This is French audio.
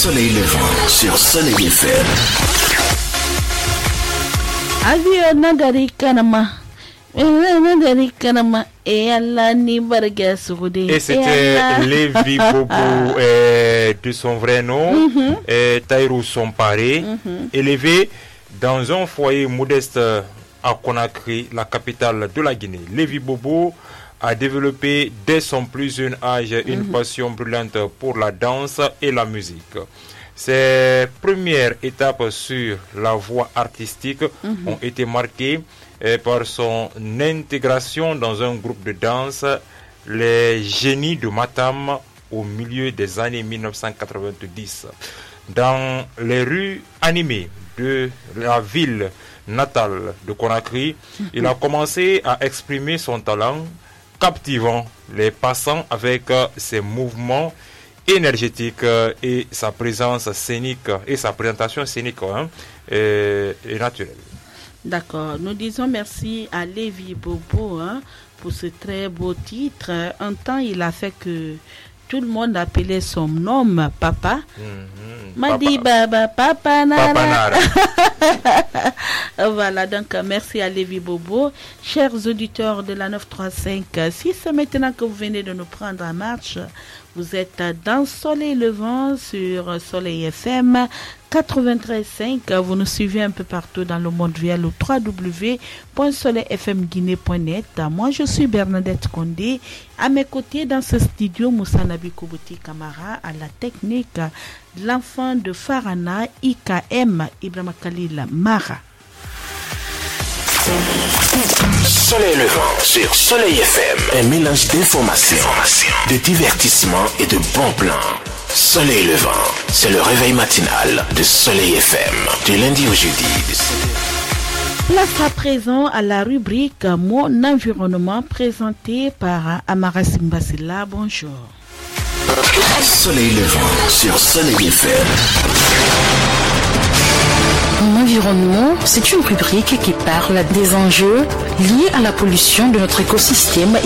Soleil levant sur Soleil FM. Et c'était Lévi Bobo de son vrai nom, Taïrou Somparé, élevé dans un foyer modeste à Conakry, la capitale de la Guinée. Lévi Bobo a développé dès son plus jeune âge une passion brûlante pour la danse et la musique. Ses premières étapes sur la voie artistique ont été marquées par son intégration dans un groupe de danse, les Génies de Matam, au milieu des années 1990. Dans les rues animées de la ville natale de Conakry, il a commencé à exprimer son talent, captivant les passants avec ses mouvements énergétiques et sa présence scénique et sa présentation scénique est naturelle. D'accord, nous disons merci à Lévi Bobo pour ce très beau titre. Un temps, il a fait que tout le monde appelait son nom Papa. Madi Baba, Papa Nara. Voilà, donc merci à Lévi Bobo. Chers auditeurs de la 935, si c'est maintenant que vous venez de nous prendre en marche, vous êtes dans Soleil Levant sur Soleil FM 93.5. Vous nous suivez un peu partout dans le monde via le www.soleilfmguinée.net. Moi, je suis Bernadette Condé. À mes côtés, dans ce studio, Moussa Nabi Koubouti Kamara, à la technique, l'enfant de Farana, IKM, Ibrahim Khalil Mara. Soleil levant sur Soleil FM. Un mélange d'informations, de divertissement et de bons plans. Soleil levant, c'est le réveil matinal de Soleil FM. Du lundi au jeudi. Place à présent à la rubrique Mon environnement présentée par Amara Simbasila. Bonjour. Soleil levant sur Soleil FM. Mon environnement, c'est une rubrique qui parle des enjeux liés à la pollution de notre écosystème